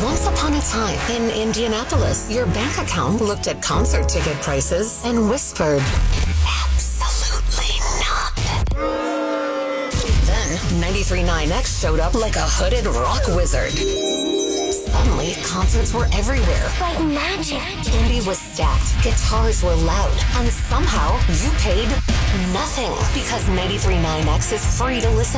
Once upon a time in Indianapolis, your bank account looked at concert ticket prices and whispered, absolutely not. Then 93.9X showed up like a hooded rock wizard. Suddenly, concerts were everywhere. Like magic. Candy was stacked, guitars were loud, and somehow you paid nothing because 93.9X is free to listen